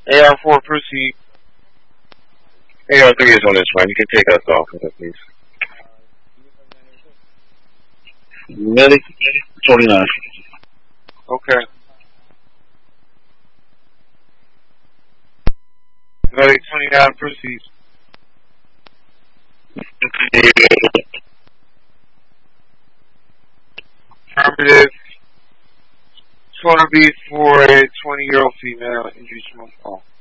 AR4, proceed. AR3 is on this one. You can take us off of it, please. Medic 29. Okay. Medic 29, proceed. Affirmative. It's going to be for a 20-year-old female, injuries from a fall.